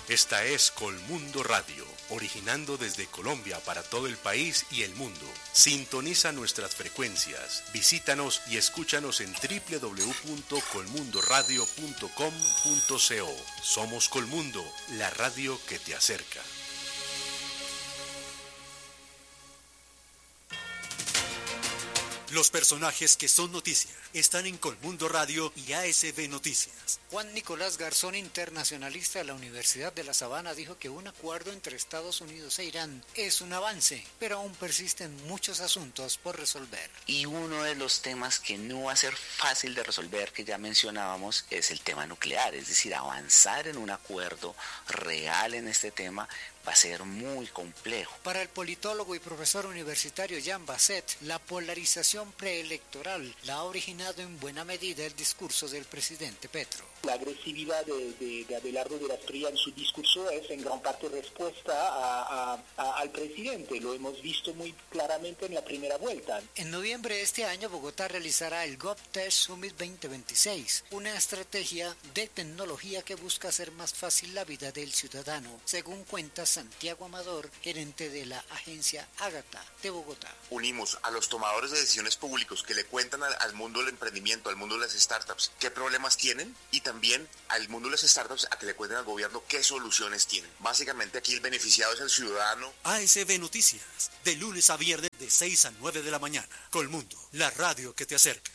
Esta es Colmundo Radio, originando desde Colombia para todo el país y el mundo. Sintoniza nuestras frecuencias, visítanos y escúchanos en www.colmundoradio.com.co. Somos Colmundo, la radio que te acerca. Los personajes que son noticia están en Colmundo Radio y ASB Noticias. Juan Nicolás Garzón, internacionalista de la Universidad de La Sabana, dijo que un acuerdo entre Estados Unidos e Irán es un avance, pero aún persisten muchos asuntos por resolver. Y uno de los temas que no va a ser fácil de resolver, que ya mencionábamos, es el tema nuclear, es decir, avanzar en un acuerdo real en este tema va a ser muy complejo. Para el politólogo y profesor universitario Jan Basset, la polarización preelectoral la ha originado en buena medida el discurso del presidente Petro. La agresividad de Abelardo de la Espriella en su discurso es en gran parte respuesta al presidente. Lo hemos visto muy claramente en la primera vuelta. En noviembre de este año, Bogotá realizará el GovTech Summit 2026, una estrategia de tecnología que busca hacer más fácil la vida del ciudadano, según cuenta Santiago Amador, gerente de la agencia Ágata de Bogotá. Unimos a los tomadores de decisiones públicos que le cuentan al mundo del emprendimiento, al mundo de las startups, qué problemas tienen, y también al mundo de las startups a que le cuenten al gobierno qué soluciones tienen. Básicamente aquí el beneficiado es el ciudadano. ASB Noticias, de lunes a viernes de 6 a 9 de la mañana. Colmundo, la radio que te acerca.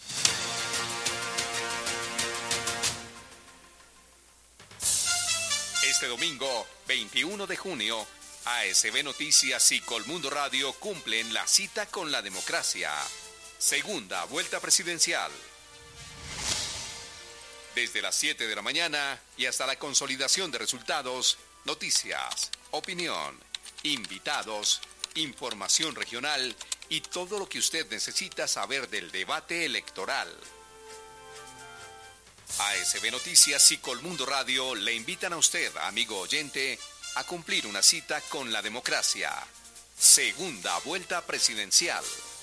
Este domingo, 21 de junio, ASB Noticias y Colmundo Radio cumplen la cita con la democracia. Segunda vuelta presidencial. Desde las 7 de la mañana y hasta la consolidación de resultados, noticias, opinión, invitados, información regional y todo lo que usted necesita saber del debate electoral. ASB Noticias y Colmundo Radio le invitan a usted, amigo oyente, a cumplir una cita con la democracia. Segunda vuelta presidencial.